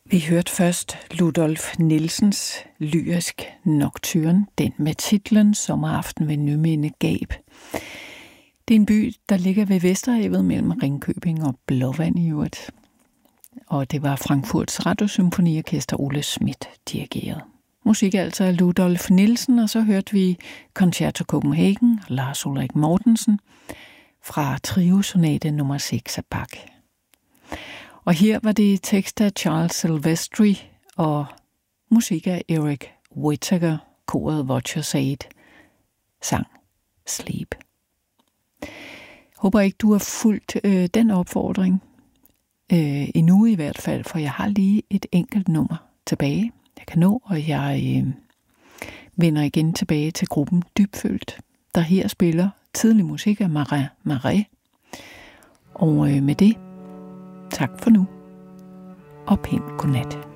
Vi hørte først Ludolf Nielsens lyrisk nocturne, den med titlen Sommeraften ved Nyminde Gab. Det er en by, der ligger ved Vesterhavet mellem Ringkøbing og Blåvand i øvrigt. Og det var Frankfurts Radiosymfoniorkester Ole Schmidt dirigeret. Musik altså af Ludolf Nielsen, og så hørte vi Concerto Copenhagen, Lars Ulrik Mortensen, fra Trio-sonate nummer 6 af Bach. Og her var det tekst af Charles Silvestri og musik af Eric Whittaker, koret Watcher Said, sang Sleep. Håber ikke, du har fulgt den opfordring endnu i hvert fald, for jeg har lige et enkelt nummer tilbage, jeg kan nå, og jeg vender igen tilbage til gruppen Dybfølt, der her spiller tidlig musik af Marais Marais. Og med det, tak for nu, og pænt godnat.